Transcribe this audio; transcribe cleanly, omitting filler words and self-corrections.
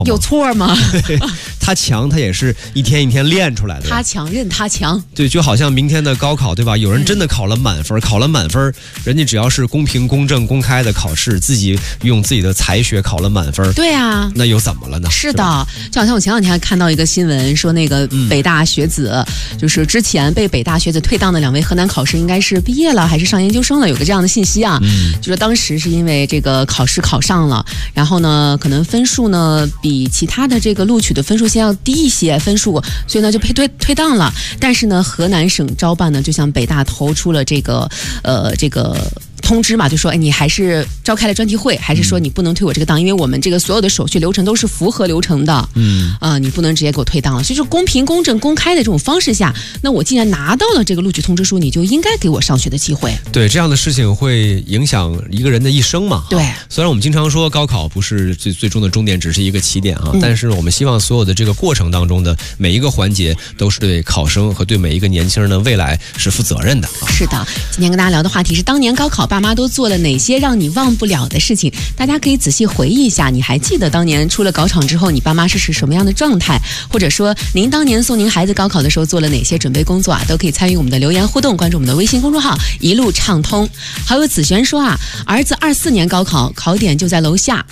有错吗？ 他强，他也是一天一天练出来的。 他强任他强。 对，就好像明天的高考，对吧？有人真的考了满分，考了满分，人家只要是公平、公正、公开的考试，自己用自己的才学考了满分， 对啊， 那又怎么了呢？ 是的，就好像我前两天还看到一个新闻，说那个北大学子，就是之前被北大学子退档的2位河南考试，应该是毕业了还是上研究生了，有个这样的信息啊。就说当时是因为这个考试考上了，然后呢，可能分数呢比其他的这个录取的分数线要低一些分数，所以呢就被退档了。但是呢，河南省招办呢就向北大投出了这个通知嘛，就说你还是召开了专题会，还是说你不能退我这个档，因为我们这个所有的手续流程都是符合流程的，你不能直接给我退档了。所以说公平、公正、公开的这种方式下，那我既然拿到了这个录取通知书，你就应该给我上学的机会。 对，这样的事情会影响一个人的一生嘛。 对， 虽然我们经常说高考不是最终的终点，只是一个起点啊，但是我们希望所有的这个过程当中的每一个环节都是对考生和对每一个年轻人的未来是负责任的。 是的，今天跟大家聊的话题是当年高考爸妈都做了哪些让你忘不了的事情，大家可以仔细回忆一下，你还记得当年出了考场之后你爸妈是什么样的状态，或者说您当年送您孩子高考的时候做了哪些准备工作啊，都可以参与我们的留言互动，关注我们的微信公众号一路畅通。好友子璇说啊，儿子24年高考，考点就在楼下，